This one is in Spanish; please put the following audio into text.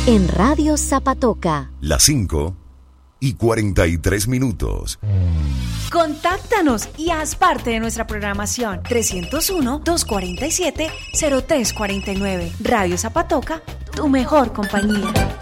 En Radio Zapatoca. Las 5:43. Contáctanos y haz parte de nuestra programación. 301-247-0349. Radio Zapatoca, tu mejor compañía.